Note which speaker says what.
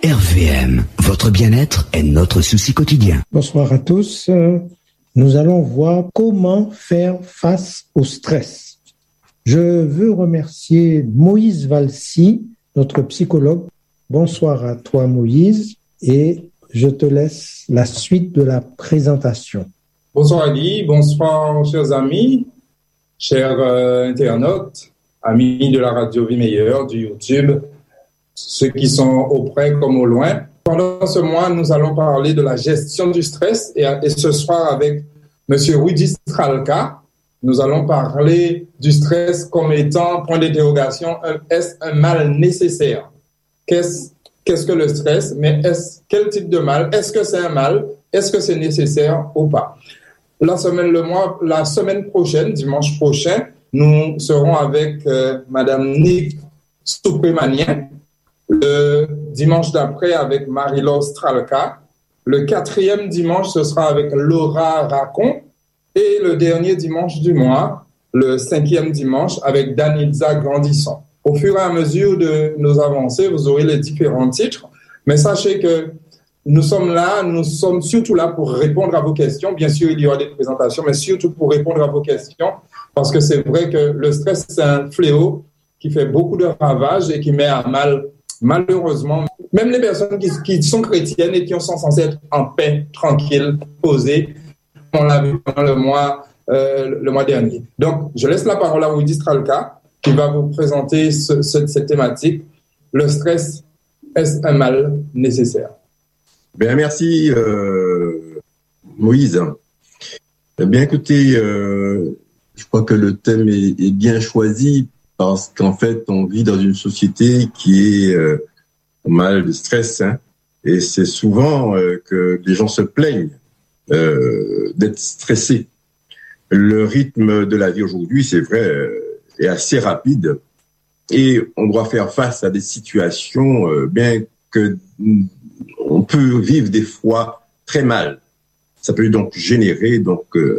Speaker 1: RVM, votre bien-être est notre souci quotidien.
Speaker 2: Bonsoir à tous. Nous allons voir comment faire face au stress. Je veux remercier Moïse Valsi, notre psychologue. Bonsoir à toi Moïse et je te laisse la suite de la présentation.
Speaker 3: Bonsoir Ali, bonsoir chers amis, chers internautes, amis de la radio Vie Meilleure, du YouTube, ceux qui sont auprès comme au loin. Pendant ce mois, nous allons parler de la gestion du stress et ce soir avec M. Rudy Stralka, nous allons parler du stress comme étant, point d'interrogation, est-ce un mal nécessaire? Qu'est-ce que le stress? Mais quel type de mal? Est-ce que c'est un mal? Est-ce que c'est nécessaire ou pas? La semaine prochaine, dimanche prochain, nous serons avec Madame Nick Soupémanien. Le dimanche d'après avec Marie-Laure Stralka. Le 4e dimanche, ce sera avec Laura Racon. Et le dernier dimanche du mois, le 5e dimanche, avec Danitza Grandisson. Au fur et à mesure de nos avancées, vous aurez les différents titres. Mais sachez que nous sommes surtout là pour répondre à vos questions. Bien sûr, il y aura des présentations, mais surtout pour répondre à vos questions. Parce que c'est vrai que le stress, c'est un fléau qui fait beaucoup de ravages et qui met à mal, malheureusement, même les personnes qui sont chrétiennes et qui sont censées être en paix, tranquilles, posées. On l'a vu pendant le mois dernier. Donc, je laisse la parole à Rudy Stralka qui va vous présenter cette thématique. Le stress, est-ce un mal nécessaire?
Speaker 4: Bien, merci Moïse. Bien écoutez, je crois que le thème est bien choisi parce qu'en fait, on vit dans une société qui est mal de stress, hein, et c'est souvent que les gens se plaignent d'être stressés. Le rythme de la vie aujourd'hui, c'est vrai, est assez rapide et on doit faire face à des situations bien que on peut vivre des fois très mal. Ça peut donc générer